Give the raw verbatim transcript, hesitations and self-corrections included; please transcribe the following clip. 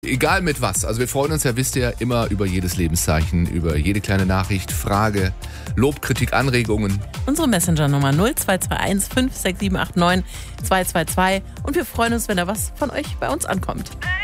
Egal mit was. Also wir freuen uns ja, wisst ihr, immer über jedes Lebenszeichen, über jede kleine Nachricht, Frage, Lob, Kritik, Anregungen. Unsere Messenger-Nummer null zwei zwei eins fünf sechs sieben acht neun zwei zwei zwei. Und wir freuen uns, wenn da was von euch bei uns ankommt.